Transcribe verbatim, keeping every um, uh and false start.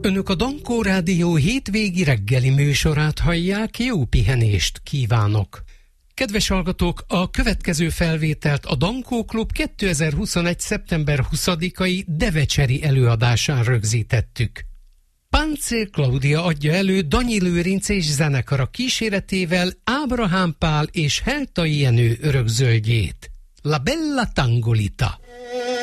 Önök a Dankó Rádió hétvégi reggeli műsorát hallják, jó pihenést kívánok! Kedves hallgatók, a következő felvételt a Dankó Klub kétezer-huszonegy. szeptember huszadikai devecseri előadásán rögzítettük. Páncél Klaudia adja elő Danyi Lőrinc és zenekara kíséretével Ábrahám Pál és Heltai Jenő örökzöldjét. La Bella Tangolita.